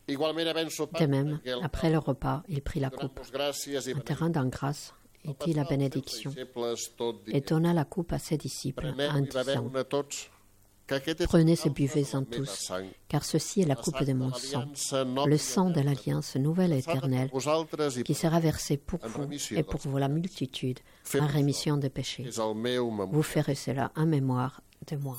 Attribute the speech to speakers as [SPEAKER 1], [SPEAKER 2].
[SPEAKER 1] De même, après le repas, il prit la coupe. En te rendant grâce, il dit la bénédiction et donna la coupe à ses disciples en disant « Prenez et buvez-en tous, car ceci est la coupe de mon sang, le sang de l'alliance nouvelle et éternelle, qui sera versé pour vous et pour vous la multitude en rémission des péchés. Vous ferez cela en mémoire de moi. »